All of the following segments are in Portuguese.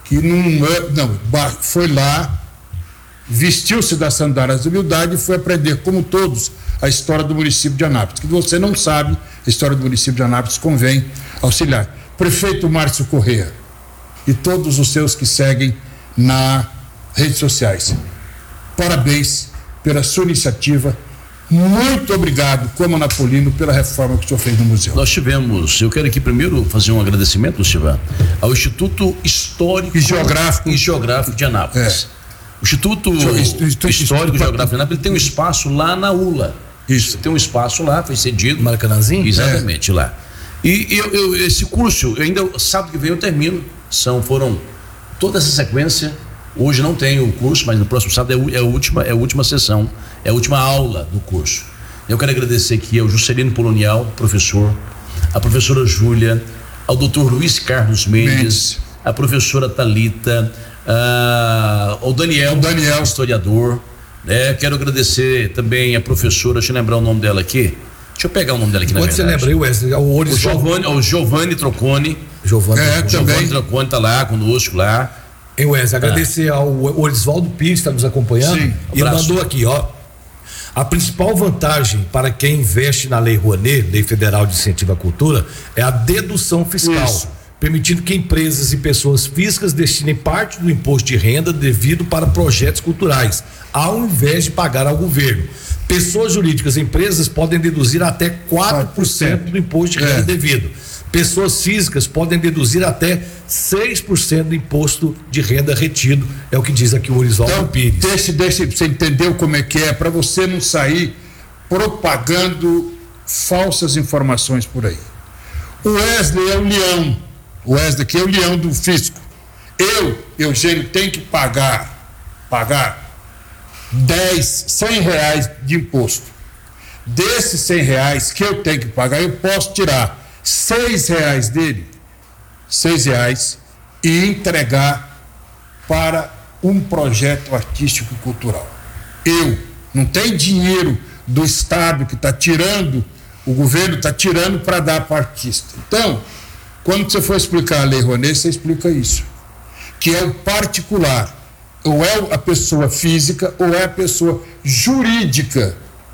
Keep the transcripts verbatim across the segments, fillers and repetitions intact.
que não, não foi lá, vestiu-se da sandália da humildade e foi aprender, como todos, a história do município de Anápolis. Que você não sabe a história do município de Anápolis, convém auxiliar. Prefeito Márcio Corrêa e todos os seus que seguem nas redes sociais, parabéns pela sua iniciativa. Muito obrigado, como Anapolino, pela reforma que o senhor fez no museu. Nós tivemos, eu quero aqui primeiro fazer um agradecimento, Silvano, ao Instituto Histórico e Geográfico, e Geográfico de Anápolis. É. O Instituto Histórico e Geográfico de Anápolis tem um espaço lá na U L A. Isso. Tem um espaço lá, foi cedido. Maracanãzinho? Exatamente, é. Lá. E eu, eu, esse curso, eu ainda, sábado que vem eu termino. São, foram toda essa sequência. Hoje não tem o curso, mas no próximo sábado é, é, a, última, é a última sessão, é a última aula do curso. Eu quero agradecer aqui ao Juscelino Polonial, professor, a professora Júlia, ao doutor Luiz Carlos Mendes, Mendes. A professora Thalita, a, ao Daniel, Daniel, historiador. Né? Quero agradecer também a professora, deixa eu lembrar o nome dela aqui. Deixa eu pegar o nome dela aqui. Quando na você lembra aí, Wesley? O, o Giovanni, o Giovanni Trocone. Giovanni, é, Giovanni Trocone está lá conosco lá. Hein, Wesley, agradecer ah. ao Orisvaldo Pires, que está nos acompanhando. Sim, e ele mandou aqui, ó. A principal vantagem para quem investe na Lei Rouanet, Lei Federal de Incentivo à Cultura, é a dedução fiscal, Isso. permitindo que empresas e pessoas físicas destinem parte do imposto de renda devido para projetos culturais, ao invés de pagar ao governo. Pessoas jurídicas e empresas podem deduzir até quatro por cento do imposto de renda é. devido. Pessoas físicas podem deduzir até seis por cento do imposto de renda retido, é o que diz aqui o Orisvaldo então, Pires. Deixe, deixe, você entendeu como é que é, para você não sair propagando falsas informações por aí. O Wesley é o leão, o Wesley aqui é o leão do fisco. Eu, Eugênio, tenho que pagar, pagar dez, cem reais de imposto. Desses cem reais que eu tenho que pagar, eu posso tirar seis reais dele, seis reais, e entregar para um projeto artístico e cultural. Eu, não tem dinheiro do Estado que está tirando, o governo está tirando para dar para o artista. Então, quando você for explicar a Lei Rouanet, você explica isso, que é o particular, ou é a pessoa física, ou é a pessoa jurídica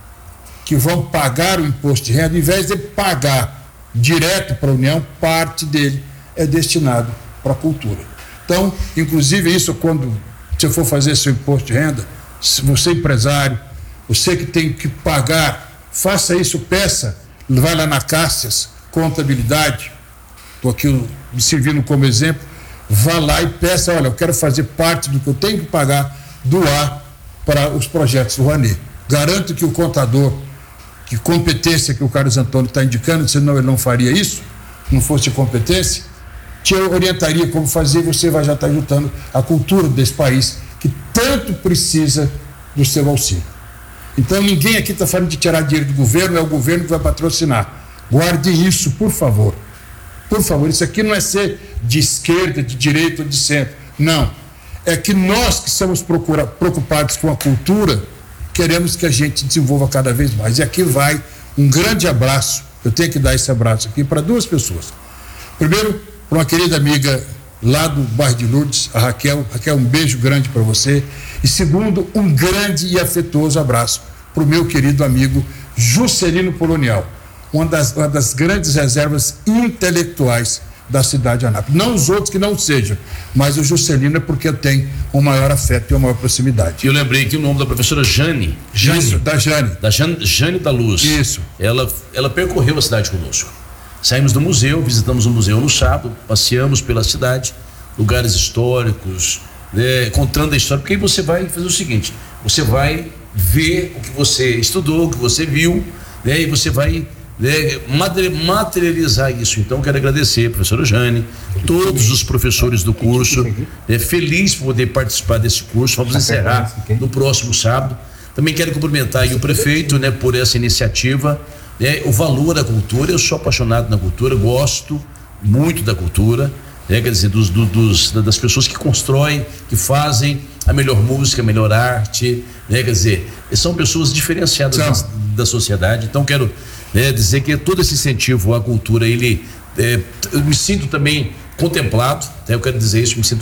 que vão pagar o imposto de renda, ao invés de pagar direto para a União, parte dele é destinado para a cultura. Então, inclusive isso, quando você for fazer seu imposto de renda, você empresário, você que tem que pagar, faça isso, peça, vai lá na Cássias, contabilidade, estou aqui me servindo como exemplo, vá lá e peça, olha, eu quero fazer parte do que eu tenho que pagar, doar para os projetos do Rouanet. Garanto que o contador, que competência que o Carlos Antônio está indicando, senão ele não faria isso, não fosse competência, te orientaria como fazer, você vai já estar ajudando a cultura desse país, que tanto precisa do seu auxílio. Então ninguém aqui está falando de tirar dinheiro do governo, é o governo que vai patrocinar. Guarde isso, por favor. Por favor, isso aqui não é ser de esquerda, de direita ou de centro. Não. É que nós que somos procura, preocupados com a cultura, queremos que a gente desenvolva cada vez mais. E aqui vai um grande abraço, eu tenho que dar esse abraço aqui para duas pessoas. Primeiro, para uma querida amiga lá do bairro de Lourdes, a Raquel. Raquel, um beijo grande para você. E segundo, um grande e afetuoso abraço para o meu querido amigo Juscelino Polonial, uma das, uma das grandes reservas intelectuais da cidade de Anápolis. Não os outros que não sejam, mas o Juscelino é porque eu tenho um maior afeto e uma maior proximidade. Eu lembrei aqui o nome da professora Jane. Jane. Isso, da Jane. Da Jane, Jane da Luz. Isso. Ela, ela percorreu a cidade conosco. Saímos do museu, visitamos o museu no sábado, passeamos pela cidade, lugares históricos, né, contando a história, porque aí você vai fazer o seguinte, você vai ver o que você estudou, o que você viu, né, e você vai né, materializar isso. Então quero agradecer a professora Jane, todos os professores do curso, né, feliz por poder participar desse curso. Vamos encerrar no próximo sábado. Também quero cumprimentar aí o prefeito, né, por essa iniciativa, né, o valor da cultura. Eu sou apaixonado na cultura, gosto muito da cultura, né, quer dizer, dos, dos, das pessoas que constroem, que fazem a melhor música, a melhor arte, né, quer dizer, são pessoas diferenciadas da, da sociedade. Então quero né, dizer que todo esse incentivo à cultura, ele, é, eu me sinto também contemplado, né, eu quero dizer isso, me sinto